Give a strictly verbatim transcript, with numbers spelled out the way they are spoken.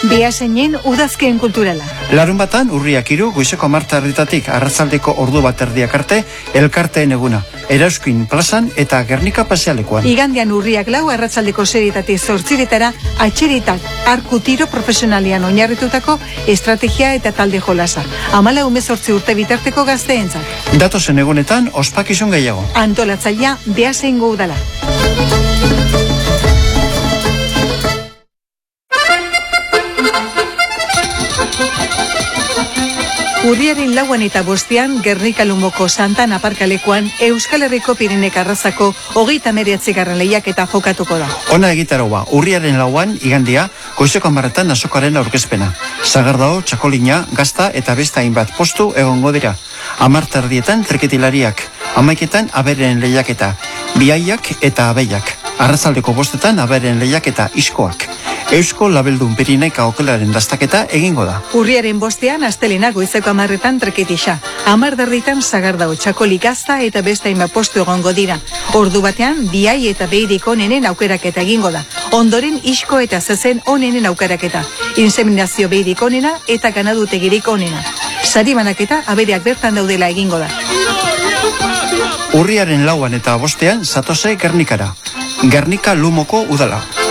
Beasainen udazkeen kulturala. Larun batan, urriak hiru, goizeko hamarta erditatik arratsaldeko ordu bat erdiak arte, elkarteen eguna. Erauskin plazan eta Gernika pasealekuan. Igandean urriak lau, arratsaldeko serietatik zortziretara, atxeritak arku tiro profesionalian oinarritutako estrategia eta talde jolasa. Amala umezortzi urte bitarteko gazteentzat. Datozen egunetan, ospakizun gehiago. Antolatzailea Beasaingo udala. Urriaren lauan eta bostean, Gernika Lumoko Santan aparkalekuan Euskal Herriko Pirinek arrazako hogeita meretzigarren lehiaketa jokatuko da. Ona egitaroa, urriaren lauan, igandia, goizeko hamarretan azokaren aurkezpena. Sagardao, txakolina, gazta eta beste hainbat postu egongo dira. Hamarta erdietan treketilariak, hamaiketan aberen lehiaketa, biaiak eta abeiak. Arratsaldeko bostetan aberen lehiaketa iskoak. Eusko Labeldun Pirineka okelaren dastaketa egingo da. Urriaren bostean, astelena goizeko hamarretan treketisa. Hamar derritan Sagardao, txakoli, gazta eta beste hainbat postu egongo dira. Ordu batean, biai eta beirik onenen aukeraketa egingo da. Ondoren, isko eta zezen onenen aukeraketa. Inseminazio beirik onena eta ganadutegirik onena. Sari banaketa abereak bertan daudela egingo da. Urriaren lauan eta bostean, zatoze Gernikara. Gernika Lumoko udala.